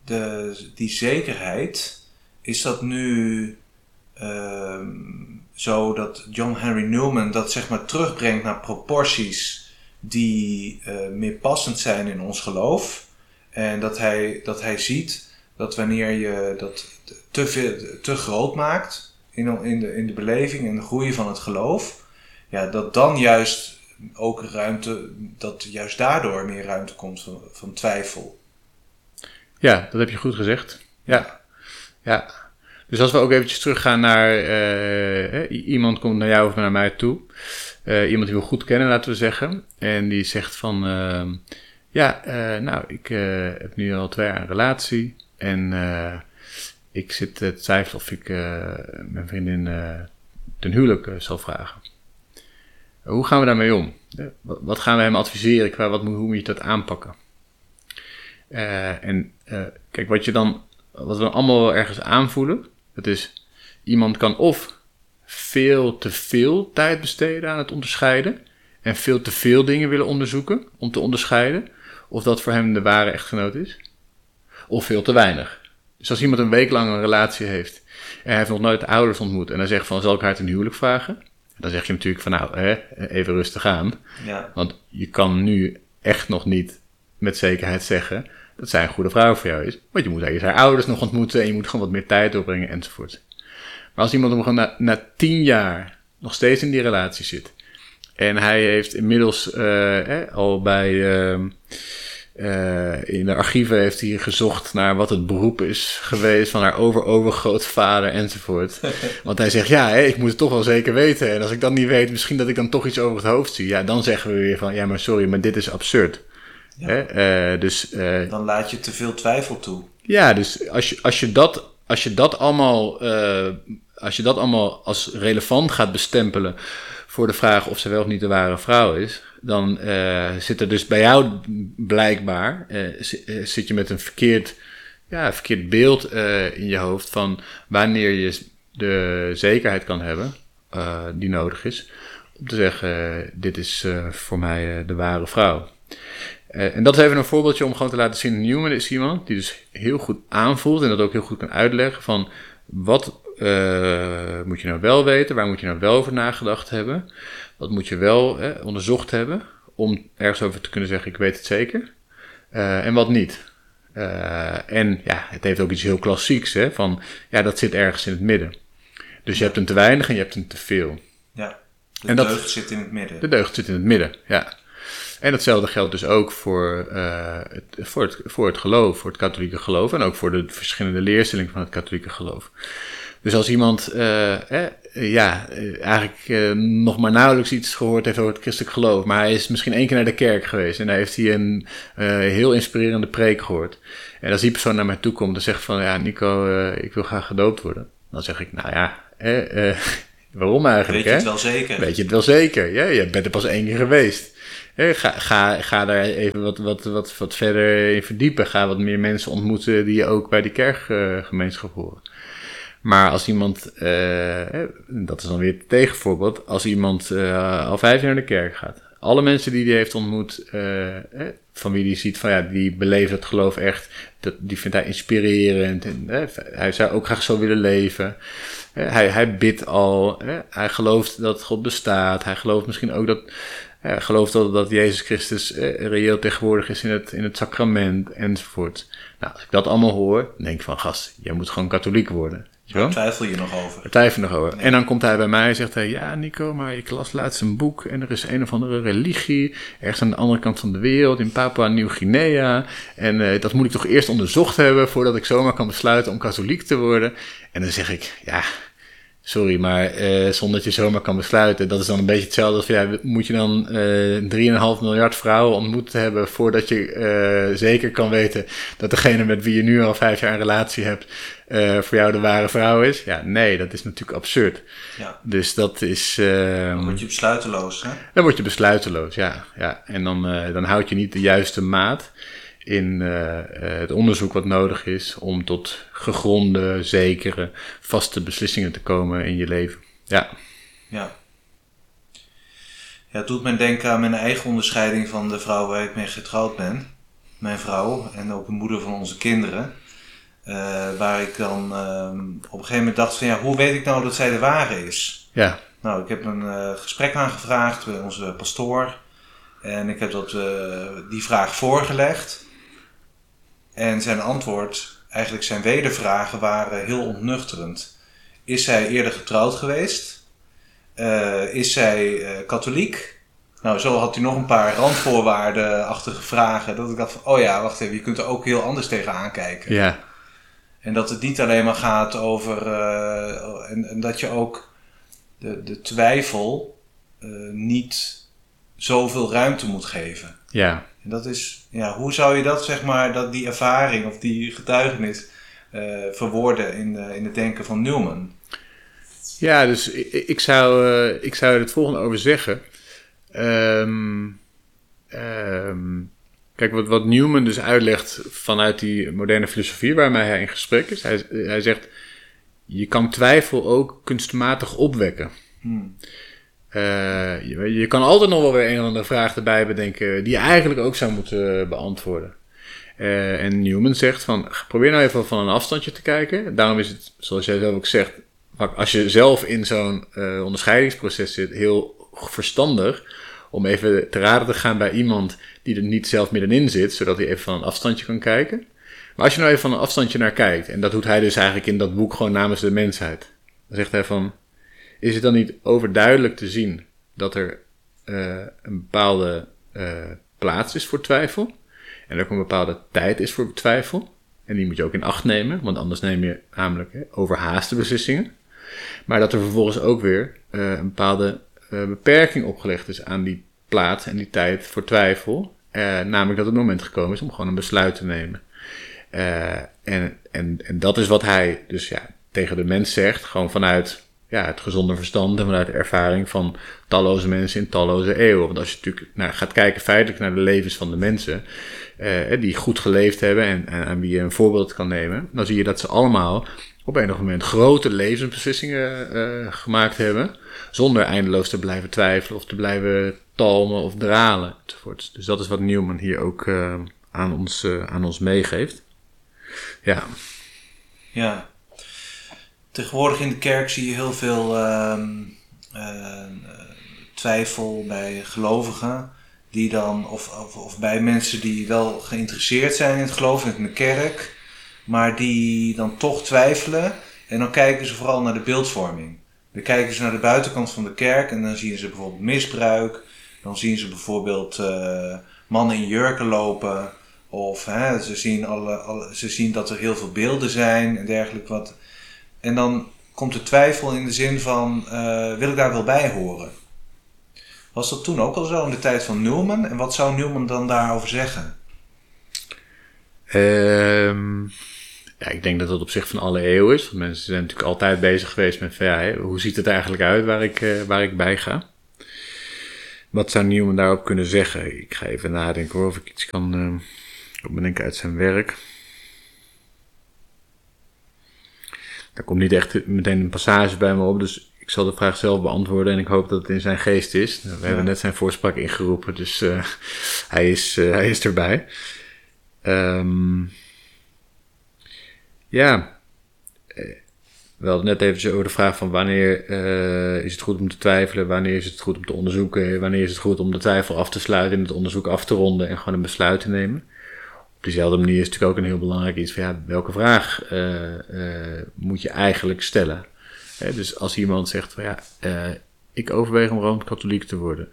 die zekerheid, is dat nu zo dat John Henry Newman dat zeg maar terugbrengt naar proporties die meer passend zijn in ons geloof. En dat hij ziet dat wanneer je dat te groot maakt in de beleving en de groei van het geloof, ja, dat dan juist ook dat juist daardoor meer ruimte komt van twijfel. Ja, dat heb je goed gezegd. Ja. Dus als we ook eventjes teruggaan naar iemand komt naar jou of naar mij toe. Iemand die we goed kennen, laten we zeggen. En die zegt van, ik heb nu al 2 jaar een relatie. En ik zit te twijfelen of ik mijn vriendin ten huwelijk zal vragen. Hoe gaan we daarmee om? Wat gaan we hem adviseren? Hoe moet je dat aanpakken? Kijk, wat we dan allemaal wel ergens aanvoelen, dat is, iemand kan of veel te veel tijd besteden aan het onderscheiden en veel te veel dingen willen onderzoeken om te onderscheiden of dat voor hem de ware echtgenoot is, of veel te weinig. Dus als iemand een week lang een relatie heeft en hij heeft nog nooit de ouders ontmoet en hij zegt van, zal ik haar ten huwelijk vragen? Dan zeg je natuurlijk van, even rustig aan. Ja. Want je kan nu echt nog niet met zekerheid zeggen dat zij een goede vrouw voor jou is. Want je moet eerst haar ouders nog ontmoeten en je moet gewoon wat meer tijd doorbrengen enzovoort. Maar als iemand hem gewoon na 10 jaar nog steeds in die relatie zit en hij heeft inmiddels al bij in de archieven heeft hij gezocht naar wat het beroep is geweest van haar overgrootvader enzovoort. Want hij zegt, ik moet het toch wel zeker weten. En als ik dat niet weet, misschien dat ik dan toch iets over het hoofd zie. Ja, dan zeggen we weer van, ja, maar sorry, maar dit is absurd. Ja. Dan laat je te veel twijfel toe. Ja, dus als je dat allemaal als relevant gaat bestempelen voor de vraag of ze wel of niet de ware vrouw is, dan zit er dus bij jou blijkbaar, zit je met een verkeerd beeld in je hoofd van wanneer je de zekerheid kan hebben die nodig is om te zeggen, dit is voor mij de ware vrouw. En dat is even een voorbeeldje om gewoon te laten zien. Newman is iemand die dus heel goed aanvoelt en dat ook heel goed kan uitleggen van wat moet je nou wel weten, waar moet je nou wel over nagedacht hebben, wat moet je wel onderzocht hebben om ergens over te kunnen zeggen, ik weet het zeker, en wat niet. Het heeft ook iets heel klassieks, van dat zit ergens in het midden. Dus je hebt een te weinig en je hebt een te veel. Ja, de deugd zit in het midden. De deugd zit in het midden, ja. En datzelfde geldt dus ook voor het geloof, voor het katholieke geloof en ook voor de verschillende leerstellingen van het katholieke geloof. Dus als iemand eigenlijk nog maar nauwelijks iets gehoord heeft over het christelijk geloof, maar hij is misschien 1 keer naar de kerk geweest en daar heeft hij een heel inspirerende preek gehoord. En als die persoon naar mij toe komt en zegt van, ja Nico, ik wil graag gedoopt worden. Dan zeg ik, waarom eigenlijk? Weet je het wel zeker? Weet je het wel zeker? Ja, je bent er pas 1 keer geweest. Ga daar even wat verder in verdiepen. Ga wat meer mensen ontmoeten die ook bij die kerkgemeenschap horen. Maar als iemand, dat is dan weer het tegenvoorbeeld, als iemand al 5 jaar naar de kerk gaat. Alle mensen die hij heeft ontmoet, van wie hij ziet van die beleven het geloof echt, die vindt hij inspirerend. En, hij zou ook graag zo willen leven. Hij bidt al, hij gelooft dat God bestaat. Hij gelooft misschien ook dat Jezus Christus reëel tegenwoordig is in het sacrament enzovoort. Nou, als ik dat allemaal hoor, dan denk ik van, gast, jij moet gewoon katholiek worden. Daar twijfel je nog over. Daar twijfel je nog over. Nee. En dan komt hij bij mij en zegt hij, ja Nico, maar ik las laatst een boek en er is een of andere religie ergens aan de andere kant van de wereld, in Papua Nieuw-Guinea. En dat moet ik toch eerst onderzocht hebben voordat ik zomaar kan besluiten om katholiek te worden. En dan zeg ik, sorry, maar zonder dat je zomaar kan besluiten, dat is dan een beetje hetzelfde als, moet je dan 3,5 miljard vrouwen ontmoet hebben voordat je zeker kan weten dat degene met wie je nu al 5 jaar een relatie hebt, voor jou de ware vrouw is? Ja, nee, dat is natuurlijk absurd. Ja. Dus dat is... dan word je besluiteloos, hè? Dan word je besluiteloos, ja. En dan houd je niet de juiste maat in het onderzoek wat nodig is om tot gegronde, zekere, vaste beslissingen te komen in je leven. Ja. Ja, het doet mij denken aan mijn eigen onderscheiding van de vrouw waar ik mee getrouwd ben. Mijn vrouw en ook de moeder van onze kinderen. Waar ik dan op een gegeven moment dacht van hoe weet ik nou dat zij de ware is? Ja. Nou, ik heb een gesprek aangevraagd bij onze pastoor. En ik heb die vraag voorgelegd. En zijn antwoord, eigenlijk zijn wedervragen, waren heel ontnuchterend. Is zij eerder getrouwd geweest? Is zij katholiek? Nou, zo had hij nog een paar randvoorwaardenachtige vragen. Dat ik dacht van, wacht even, je kunt er ook heel anders tegenaan kijken. Ja. En dat het niet alleen maar gaat over... en dat je ook de twijfel niet zoveel ruimte moet geven. Ja. En dat is... hoe zou je dat, zeg maar, die ervaring of die getuigenis verwoorden in het denken van Newman? Ja, dus ik zou er het volgende over zeggen. Kijk, wat Newman dus uitlegt vanuit die moderne filosofie waarmee hij in gesprek is. Hij zegt, je kan twijfel ook kunstmatig opwekken. Je kan altijd nog wel weer een of andere vraag erbij bedenken die je eigenlijk ook zou moeten beantwoorden. En Newman zegt van, probeer nou even van een afstandje te kijken. Daarom is het, zoals jij zelf ook zegt, als je zelf in zo'n onderscheidingsproces zit, heel verstandig om even te raden te gaan bij iemand die er niet zelf middenin zit, zodat hij even van een afstandje kan kijken. Maar als je nou even van een afstandje naar kijkt, en dat doet hij dus eigenlijk in dat boek gewoon namens de mensheid, dan zegt hij van, is het dan niet overduidelijk te zien dat er een bepaalde plaats is voor twijfel, en ook een bepaalde tijd is voor twijfel, en die moet je ook in acht nemen, want anders neem je namelijk overhaaste beslissingen. Maar dat er vervolgens ook weer een bepaalde beperking opgelegd is aan die plaats en die tijd voor twijfel. Namelijk dat het moment gekomen is om gewoon een besluit te nemen. En dat is wat hij dus tegen de mens zegt, gewoon vanuit het gezonde verstand en vanuit de ervaring van talloze mensen in talloze eeuwen. Want als je natuurlijk gaat kijken feitelijk naar de levens van de mensen, die goed geleefd hebben en aan wie je een voorbeeld kan nemen, dan zie je dat ze allemaal op een of ander moment grote levensbeslissingen gemaakt hebben, zonder eindeloos te blijven twijfelen of te blijven talmen of dralen enzovoort. Dus dat is wat Newman hier ook aan ons meegeeft. Ja. Ja. Tegenwoordig in de kerk zie je heel veel twijfel bij gelovigen, die dan, of bij mensen die wel geïnteresseerd zijn in het geloof in de kerk, maar die dan toch twijfelen. En dan kijken ze vooral naar de beeldvorming. Dan kijken ze naar de buitenkant van de kerk en dan zien ze bijvoorbeeld misbruik. Dan zien ze bijvoorbeeld mannen in jurken lopen. Of ze zien dat er heel veel beelden zijn en dergelijke wat. En dan komt de twijfel in de zin van, wil ik daar wel bij horen? Was dat toen ook al zo in de tijd van Newman? En wat zou Newman dan daarover zeggen? Ik denk dat dat op zich van alle eeuwen is. Want mensen zijn natuurlijk altijd bezig geweest met hoe ziet het eigenlijk uit waar ik bij ga? Wat zou Newman daarop kunnen zeggen? Ik ga even nadenken of ik iets kan bedenken uit zijn werk. Daar komt niet echt meteen een passage bij me op, dus ik zal de vraag zelf beantwoorden en ik hoop dat het in zijn geest is. We hebben net zijn voorspraak ingeroepen, dus hij is erbij. We hadden net eventjes over de vraag van wanneer is het goed om te twijfelen, wanneer is het goed om te onderzoeken, wanneer is het goed om de twijfel af te sluiten en het onderzoek af te ronden en gewoon een besluit te nemen. Op diezelfde manier is het natuurlijk ook een heel belangrijk iets van welke vraag moet je eigenlijk stellen. Dus als iemand zegt van ik overweeg om Rooms-Katholiek te worden.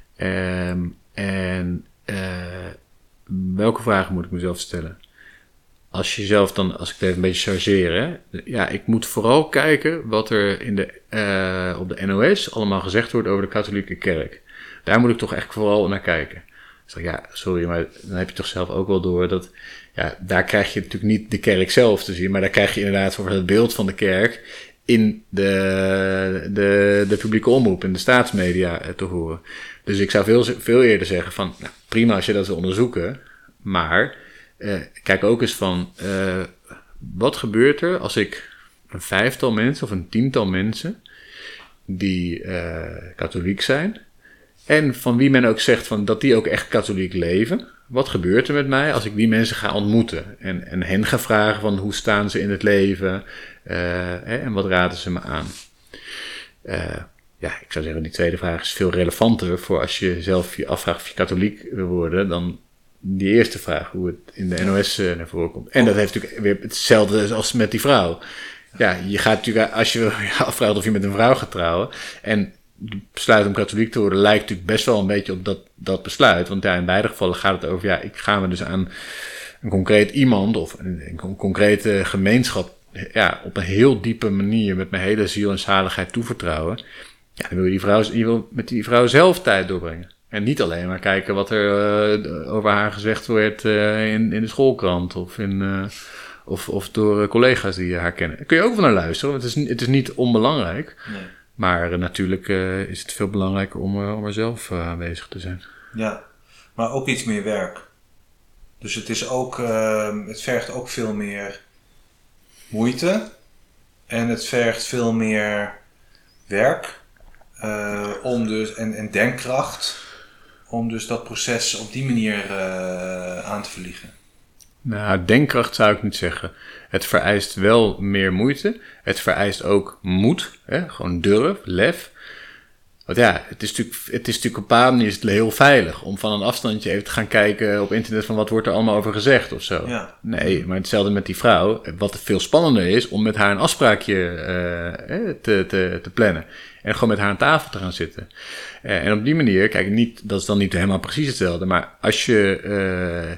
Welke vragen moet ik mezelf stellen? Als je zelf dan, als ik het even een beetje chargeer, ik moet vooral kijken wat er op de NOS allemaal gezegd wordt over de katholieke kerk. Daar moet ik toch echt vooral naar kijken. Ik zeg, sorry, maar dan heb je toch zelf ook wel door dat, daar krijg je natuurlijk niet de kerk zelf te zien, maar daar krijg je inderdaad voor het beeld van de kerk in de publieke omroep, in de staatsmedia te horen. Dus ik zou veel eerder zeggen van, prima als je dat wil onderzoeken, maar kijk ook eens van, wat gebeurt er als ik een 5-tal mensen of een 10-tal mensen die katholiek zijn, En van wie men ook zegt dat die ook echt katholiek leven. Wat gebeurt er met mij als ik die mensen ga ontmoeten? En hen ga vragen van hoe staan ze in het leven? En wat raden ze me aan? Ik zou zeggen, die tweede vraag is veel relevanter voor als je zelf je afvraagt of je katholiek wil worden dan die eerste vraag, hoe het in de NOS naar voren komt. En dat heeft natuurlijk weer hetzelfde als met die vrouw. Ja, je gaat natuurlijk, als je je afvraagt of je met een vrouw gaat trouwen en besluit om katholiek te worden, lijkt natuurlijk best wel een beetje op dat besluit. Want in beide gevallen gaat het over, ik ga me dus aan een concreet iemand of een concrete gemeenschap op een heel diepe manier met mijn hele ziel en zaligheid toevertrouwen. Ja, dan wil je wil met die vrouw zelf tijd doorbrengen. En niet alleen maar kijken wat er over haar gezegd wordt in de schoolkrant of door collega's die haar kennen. Daar kun je ook van naar luisteren, want het is niet onbelangrijk. Nee. Maar natuurlijk is het veel belangrijker om er zelf aanwezig te zijn. Ja, maar ook iets meer werk. Dus het is ook, het vergt ook veel meer moeite. En het vergt veel meer werk. En denkkracht. Om dus dat proces op die manier aan te vliegen. Nou, denkkracht zou ik niet zeggen. Het vereist wel meer moeite. Het vereist ook moed. Gewoon durf, lef. Want het is natuurlijk op een bepaalde manier heel veilig om van een afstandje even te gaan kijken op internet van wat wordt er allemaal over gezegd of zo. Ja. Nee, maar hetzelfde met die vrouw. Wat veel spannender is om met haar een afspraakje te plannen. En gewoon met haar aan tafel te gaan zitten. En op die manier, kijk, dat is dan niet helemaal precies hetzelfde. Maar als je,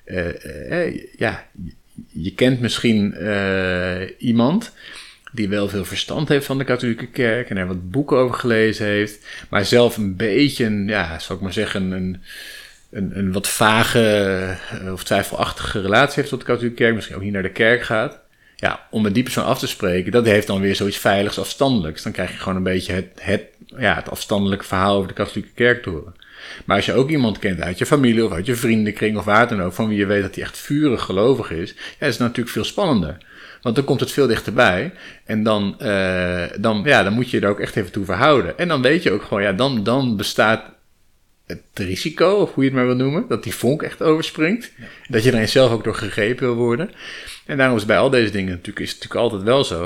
je kent misschien iemand die wel veel verstand heeft van de katholieke kerk en er wat boeken over gelezen heeft, maar zelf een beetje, zal ik maar zeggen, een wat vage of twijfelachtige relatie heeft tot de katholieke kerk, misschien ook niet naar de kerk gaat. Ja, om met die persoon af te spreken, dat heeft dan weer zoiets veiligs afstandelijks. Dan krijg je gewoon een beetje het afstandelijke verhaal over de katholieke kerk te horen. Maar als je ook iemand kent uit je familie of uit je vriendenkring of waar dan ook, van wie je weet dat hij echt vurig gelovig is, is het natuurlijk veel spannender. Want dan komt het veel dichterbij en dan moet je er ook echt even toe verhouden. En dan weet je ook gewoon, dan bestaat het risico, of hoe je het maar wil noemen, dat die vonk echt overspringt. Ja. Dat je er zelf ook door gegrepen wil worden. En daarom is bij al deze dingen is het natuurlijk altijd wel zo.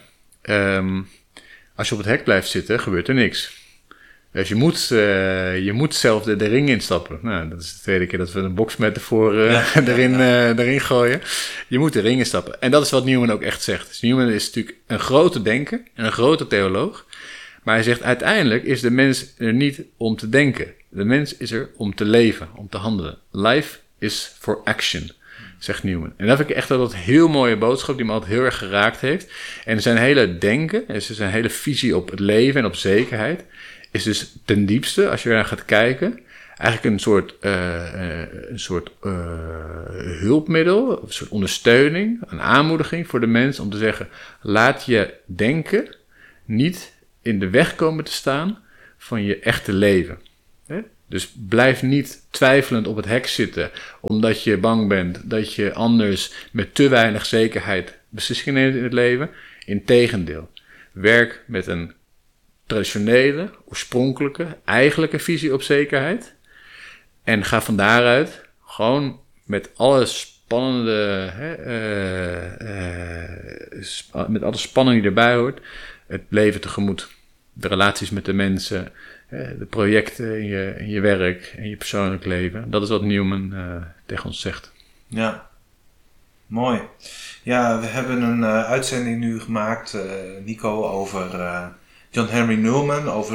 Als je op het hek blijft zitten, gebeurt er niks. Dus je moet zelf de ring instappen. Nou, dat is de tweede keer dat we een boksmetafoor erin gooien. Je moet de ring instappen. En dat is wat Newman ook echt zegt. Dus Newman is natuurlijk een grote denker en een grote theoloog. Maar hij zegt, uiteindelijk is de mens er niet om te denken. De mens is er om te leven, om te handelen. Life is for action, zegt Newman. En dat vind ik echt wel een heel mooie boodschap die me altijd heel erg geraakt heeft. En zijn hele denken, en zijn hele visie op het leven en op zekerheid, is dus ten diepste, als je ernaar gaat kijken, eigenlijk een soort hulpmiddel, een soort ondersteuning, een aanmoediging voor de mens om te zeggen, laat je denken niet in de weg komen te staan van je echte leven. Dus blijf niet twijfelend op het hek zitten, omdat je bang bent dat je anders met te weinig zekerheid beslissingen neemt in het leven. Integendeel, werk met een traditionele, oorspronkelijke, eigenlijke visie op zekerheid. En ga van daaruit gewoon met alle spannende, met alle spanning die erbij hoort, het leven tegemoet. De relaties met de mensen, de projecten in je werk en je persoonlijk leven. Dat is wat Newman tegen ons zegt. Ja, mooi. Ja, we hebben een uitzending nu gemaakt, Nico, over John Henry Newman, over